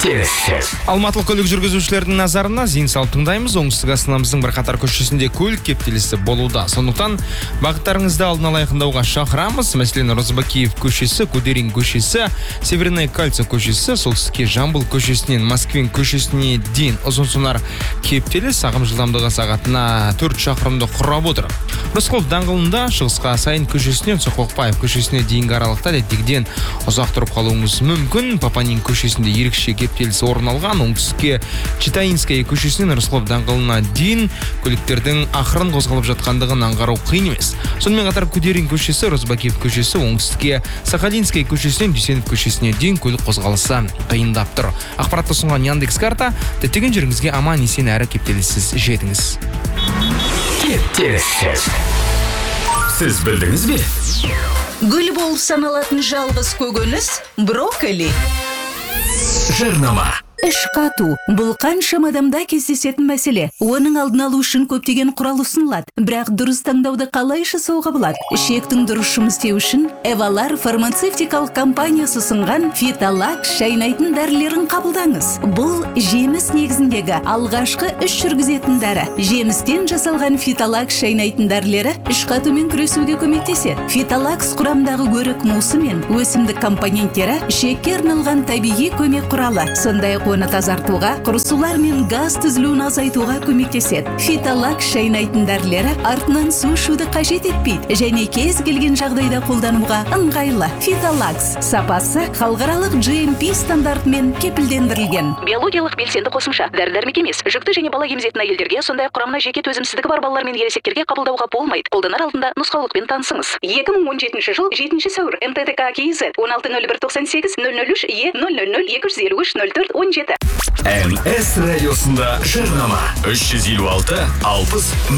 Алматылық көлік жүргізушілердің назарына зейін салып тыңдаймыз. Оңтүстік астанамыздың бірқатар көшесінде көлік кептелісі болуда. Сондықтан бағыттарыңызды алдын ала айқындауға шақырамыз. Мәселен, Розыбакиев көшесі, Кудерин көшесі, Северная Кольца көшесі, солтүстікке Жамбыл көшесінен Москвин көшесіне дейін ұзын-сонар кептеліс ағым жылдамдығы сағатына 4 шақырымды құрап отыр. Рысқұлов даңғылында шығысқа Сайын көшесінен Соқпақбаев көшесіне дейінгі аралықта әдеттегіден ұзақ тұрып қалуыңыз мүмкін. Папанин көшесінде ерекше кептеліс орын алған. Оңтүстікке Читаинская көшесінен Рысқұлов даңғылына дейін көліктердің ақырын қозғалып жатқандығын аңғару қиын емес. Сонымен қатар Кудерин көшесі, Розыбакиев көшесі, оңтүстікке Сахалинская көшесінен Дүйсенов көшесіне дейін көлік қозғалысы қиындап тұр. Ақпаратты ұсынған Яндекс карта, діттеген жеріңізге аман есен әрі кептеліссіз жетіңіз. Сіз білдіңіз бе? Гүл болып саналатын жалғыз көкөніс брокколи. Жарнама. Іш қату. Бұл қаншама адамда кездесетін мәселе. Оның алдын алу үшін көптеген құрал ұсынылады. Бірақ дұрыс таңдауды қалай жасауға болады? Ішектің дұрыс жұмыс істеу үшін Эвалар фармацевтикалық компаниясы ұсынған Фиталак шайнайтын дәрілерін қабылдаңыз. Бұл жеміс негізіндегі алғашқы іш жүргізетін дәрі. Жемістен жасалған Фиталак шайнайтын дәрілері іш қатумен күресуге көмектеседі. Фиталакс құрамдағы көрік мусы мен өсімдік компоненттері ішекке арналған табиғи көмек құралы. Сондай-ақ оны тазартуға, құрысулар мен газ түзілуін азайтуға көмектеседі. Фиталак шайнайтын дәрілері артынан су ішуді қажет етпейді және кез келген жағдайда қолдануға ыңғайлы. Фиталакс сапасы халықаралық GMP стандартымен кепілдендірілген. Биологиялық белсенді қосымша, дәрі-дәрмек емес, жүкті және бала емізетін әйелдерге, сондай-ақ құрамына жеке төзімсіздігі бар балалар мен ересектерге қабылдауға болмайды. Қолданар алдында нұсқаулықпен танысыңыз. 2017 жыл 7 сәуір МТТК КИЗ 160198 003 Е 000 253 04 17. МС радиосында жарнама 356 60